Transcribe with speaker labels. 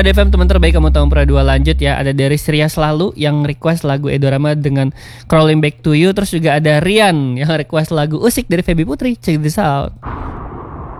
Speaker 1: DFM teman terbaik kamu tahun pernah dua lanjut ya. Ada dari Ria Selalu yang request lagu Edorama dengan Crawling Back to You. Terus juga ada Rian yang request lagu Usik dari Feby Putri. Check this out.